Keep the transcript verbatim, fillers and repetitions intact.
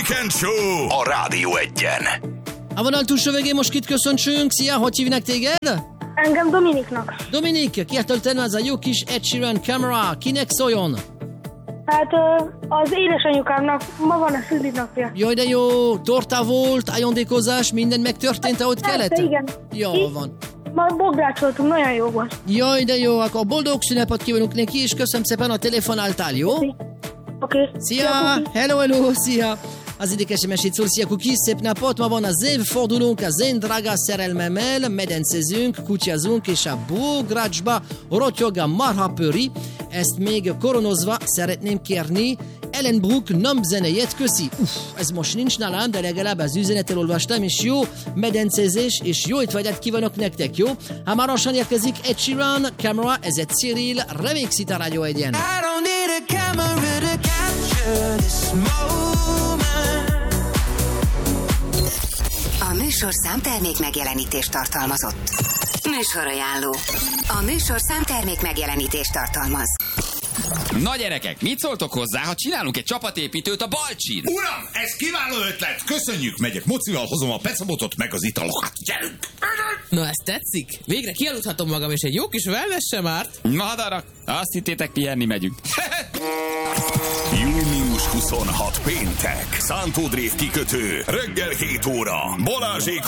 Weekend Show a Rádió Egyen. A vonal túlsó végén most kit köszöntsünk. Szia, hogy hívnak téged? Engem Dominiknak. Dominik, kiáltal tenni az a jó kis Ed Sheeran Camera. Kinek szóljon? Hát az édesanyukámnak ma van a szülinapja. Jaj, de jó, torta volt, ajándékozás, minden megtörtént, ahogy Persze, kellett? igen. Jó van. Ma bográcsoltunk, nagyon jó volt. Jaj, de jó, akkor boldog szünepet kívánunk neki, és köszönöm szépen a telefonáltál, jó? Oké. Okay. Szia, hello, hello, szia! Az idékes mesét szól, szia Kuki, szép napot! Ma van az évfordulónk az én drága szerelmemmel, medencezünk, kutyázunk, és a bográcsba rotyog a marhapöri. Ezt még koronozva szeretném kérni Ellen Brook nyomzenéjét, köszi! Uff, ez most nincs nálam, de legalább az üzenetet olvastam, és jó medencezés, és jó étvágyat kívánok nektek, jó? Hamarosan érkezik Ed Sheeran, Camera, ez egy Cyril, remix itt a Rádió Egyen. I don't need a camera to capture this moment. A műsorszám termék megjelenítést tartalmazott. Műsorajánló. A műsorszám termék megjelenítést tartalmaz. Na gyerekek, mit szóltok hozzá, ha csinálunk egy csapatépítőt a Balcsin? Uram, ez kiváló ötlet! Köszönjük, megyek mocival, hozom a pecabotot meg az italokat. Gyerünk! Na, ez tetszik? Végre kialudhatom magam, és egy jó kis wellness sem árt. Madarak, azt hittétek, pihenni megyünk. június huszonhatodika péntek, Szántó Drév kikötő, reggel hét óra, Balázsék